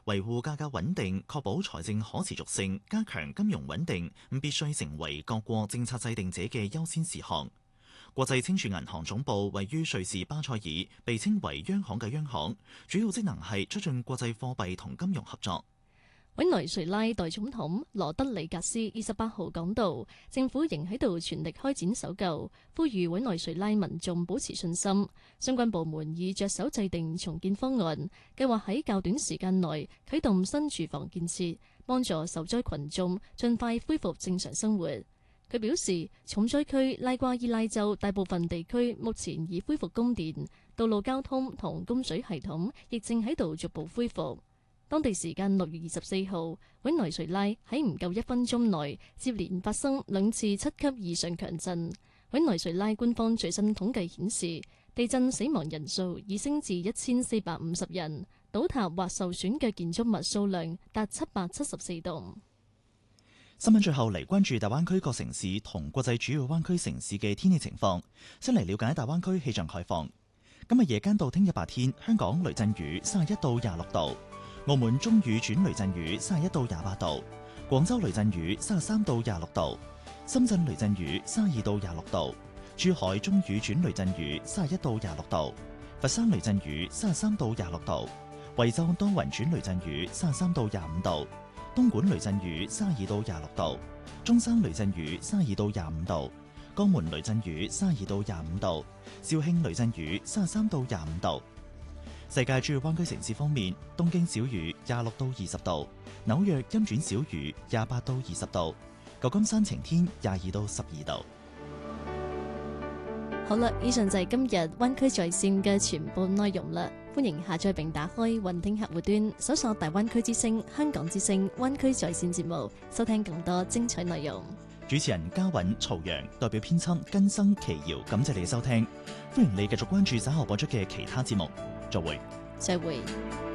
維護價格穩定，確保財政可持續性，加強金融穩定，必須成為各國政策制定者嘅優先事項。國際清算銀行總部位於瑞士巴塞爾，被稱為央行嘅央行，主要職能係促進國際貨幣同金融合作。 委內瑞拉代總統羅德里格斯28號講道，政府仍喺度全力開展搜救，呼籲委內瑞拉民眾保持信心。相關部門已着手制定重建方案，計劃喺較短時間內啟動新住房建設，幫助受災群眾盡快恢復正常生活。佢表示，重災區拉瓜伊拉州大部分地區目前已恢復供電，道路交通同供水系統亦正喺度逐步恢復。當地時間6月24號，委內瑞拉喺唔夠1分鐘內接連發生2次7級以上強震。委內瑞拉官方最新統計顯示，地震死亡人數已升至1450人，倒塌或受損嘅建築物數量達774棟。 新聞最後嚟關注大灣區各城市同國際主要灣區城市嘅天氣情況。先嚟了解大灣區氣象概況。今日夜間到聽日白天，香港雷陣雨31到26度。澳門中雨轉雷陣雨31到28度，廣州雷陣雨33到26度，深圳雷陣雨32到26度，珠海中雨轉雷陣雨31到26度，佛山雷陣雨33到26度，惠州多雲轉雷陣雨33到25度，東莞雷陣雨32到26度，中山雷陣雨32到25度，江門雷陣雨32到25度，肇慶雷陣雨33到25度。世界主要灣區城市方面，東京小雨26到20度，紐約陰轉小雨28到20度，舊金山晴天22到12度。 好啦，以上就係今日灣區在線嘅全部內容啦。歡迎下載並打開雲聽客戶端，搜索大灣區之聲、香港之聲、灣區在線節目，收聽更多精彩內容。 主持人嘉韻、曹陽，代表編輯根生、奇瑤，感謝你收聽。歡迎你繼續關注稍後播出嘅其他節目。再會。